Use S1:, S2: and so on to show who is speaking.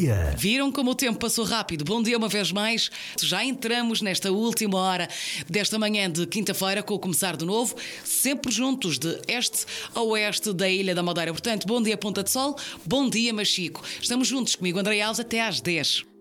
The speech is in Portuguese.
S1: dia.
S2: Viram como o tempo passou rápido? Bom dia uma vez mais. Já entramos nesta última hora desta manhã de quinta-feira com o Começar de Novo, sempre juntos de este a oeste da Ilha da Madeira. Portanto, bom dia Ponta de Sol, bom dia Machico. Estamos juntos comigo, André Alves, até às 10.